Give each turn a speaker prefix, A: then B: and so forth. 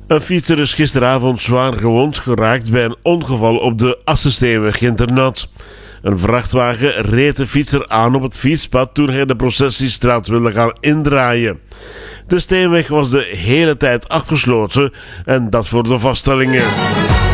A: Een fietser is gisteravond zwaar gewond geraakt bij een ongeval op de Assensteenweg in Ternat. Een vrachtwagen reed de fietser aan op het fietspad toen hij de processiestraat wilde gaan indraaien. De Steenweg was de hele tijd afgesloten en dat voor de vaststellingen.